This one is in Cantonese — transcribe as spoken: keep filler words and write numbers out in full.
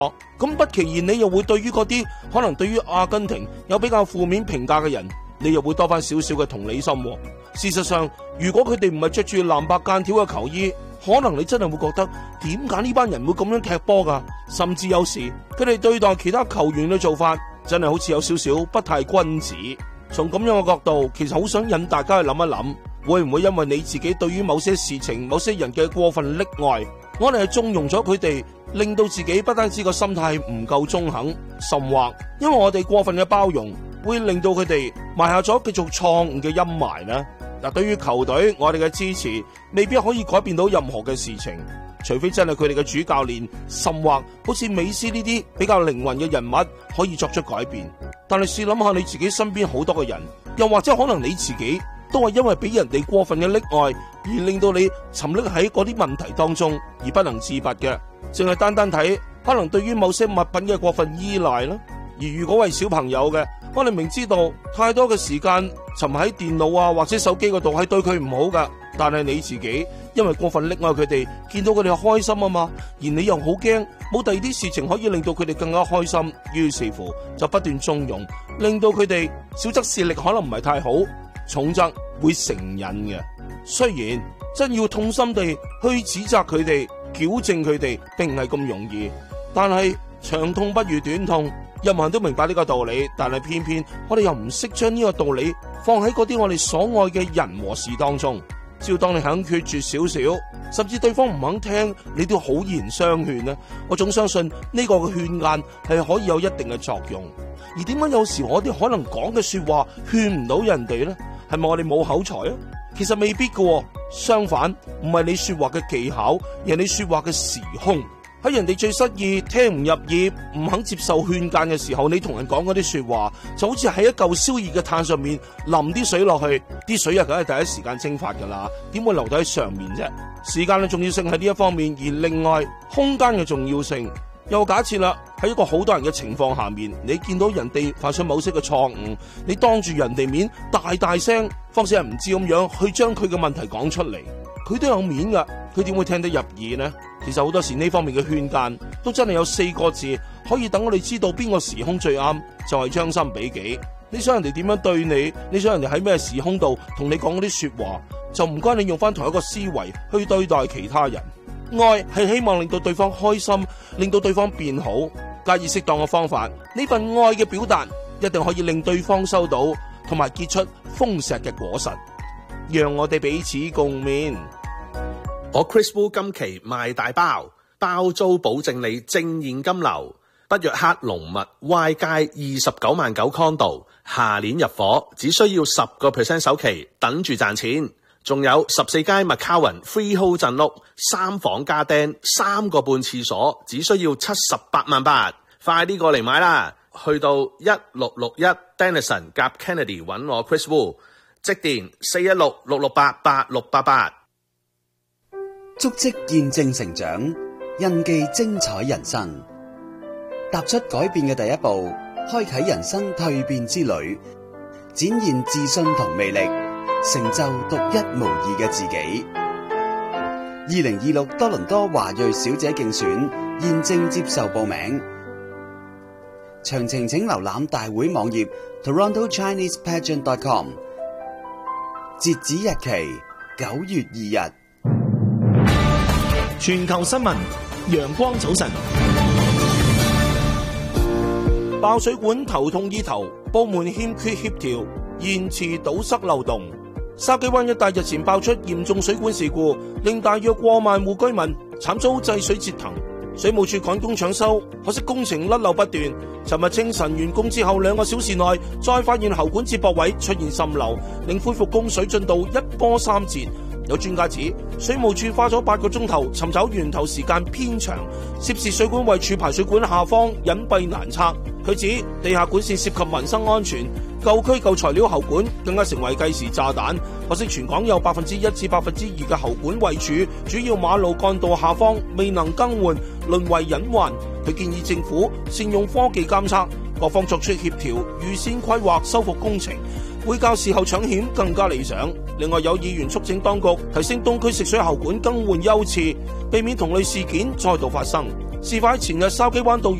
咁不其然，你又會對於嗰啲可能對於阿根廷有比較負面評價嘅人，你又會多翻少少嘅同理心。事實上，如果佢哋唔係着住藍白間條嘅球衣，可能你真係會覺得點解呢班人會咁樣踢波噶？甚至有時佢哋對待其他球員嘅做法，真係好似有少少不太君子。從咁樣嘅角度，其實好想引大家去諗一諗，會唔會因為你自己對於某些事情、某些人嘅過分溺愛，我哋係縱容咗佢哋，令到自己不單止個心態唔夠中肯，甚或因為我哋過分嘅包容，會令到佢哋埋下咗繼續錯誤嘅陰霾呢？嗱，對於球隊，我哋嘅支持未必可以改變到任何嘅事情，除非真係佢哋嘅主教練，甚或好似美斯呢啲比較靈魂嘅人物可以作出改變。但係試諗下你自己身邊好多嘅人，又或者可能你自己都係因為俾人哋過分嘅溺愛，而令到你沉溺喺嗰啲問題當中而不能自拔嘅，淨係單單睇可能對於某些物品嘅過分依賴啦。而如果係小朋友嘅，我哋明知道太多嘅時間沉喺電腦啊或者手機嗰度係對佢唔好噶，但係你自己因為過分溺愛佢哋，見到佢哋開心啊嘛，而你又好驚冇第二啲事情可以令到佢哋更加開心，於是乎就不斷縱容，令到佢哋小則視力可能唔係太好，重則會成癮嘅。雖然真要痛心地去指責佢哋、矯正佢哋並唔係咁容易，但係長痛不如短痛，任何人都明白呢個道理，但係偏偏我哋又唔識將呢個道理放喺嗰啲我哋所愛嘅人和事當中。只要當你肯決絕少少，甚至對方唔肯聽，你都好言相勸呢，我總相信呢個嘅勸諫係可以有一定嘅作用。而點解有時我哋可能講嘅說話勸唔到人哋呢？係咪我哋冇口才啊？其實未必嘅，相反，唔係你說話嘅技巧，而係你說話嘅時空。喺人哋最失意、聽唔入耳、唔肯接受勸諫嘅時候，你同人講嗰啲說話，就好似喺一嚿燒熱嘅炭上面淋啲水落去，啲水啊梗係第一時間蒸發噶啦，點會留低喺上面啫？時間嘅重要性喺呢一方面，而另外空間嘅重要性，又假設啦，喺一個好多人嘅情況下面，你見到人哋犯上某些嘅錯誤，你當住人哋面大大聲，方式係唔知咁樣去將佢嘅問題講出嚟，佢都有面噶，佢點會聽得入耳呢？其實好多時呢方面嘅勸諫都真係有四個字可以等我哋知道邊個時空最啱，就係將心比己。你想人哋點樣對你，你想人哋喺咩時空度同你講嗰啲說話，就唔該你用翻同一個思維去對待其他人。愛係希望令到對方開心，令到對方變好，加以適當嘅方法，呢份愛嘅表達一定可以令對方收到，同埋結出豐碩嘅果實，讓我哋彼此共勉。 我 Chris Wu 今期賣大包，包租保證你正現金流。北約克龍密 Y 街二十九萬九 condo， 下年入伙，只需要十個 percent 首期，等住賺錢。仲有十四街 McCowan Freehold 鎮屋，三房加釘，三個半廁所，只需要七十八萬八。快啲過嚟買啦！去到一六六一 Denison 夾 Kennedy 揾我 Chris Wu， 即電四一六六六八八六八八。 足跡見證成長，印記精彩人生。踏出改變嘅第一步，開啟人生蛻變之旅，展現自信同魅力，成就獨一無二嘅自己。二零二六多倫多華裔小姐競選現正接受報名，詳情請瀏覽大會網頁 toronto chinese pageant dot com， 截止日期九月二日。 全球新聞，陽光早晨。 爆水管頭痛醫頭，部門欠缺協調，延遲堵塞漏洞。筲箕灣一帶日前爆出嚴重水管事故，令大約過萬戶居民慘遭制水折騰。水務署趕工搶修，可惜工程甩漏不斷。尋日清晨完工之後兩個小時內，再發現喉管接駁位出現滲漏，令恢復供水進度一波三折。有專家指，水務署花咗八個鐘頭尋找源頭時間偏長，涉事水管位處排水管下方隱蔽難測。佢指地下管線涉及民生安全，舊區舊材料喉管更加成為計時炸彈。可惜全港有百分之一至百分之二嘅喉管位處主要馬路幹道下方未能更換，淪為隱患。佢建議政府善用科技監測，各方作出協調，預先規劃修復工程，會較事後搶險更加理想。另外有議員促請當局提升東區食水喉管更換優次，避免同類事件再度發生。 事發喺前日筲箕灣道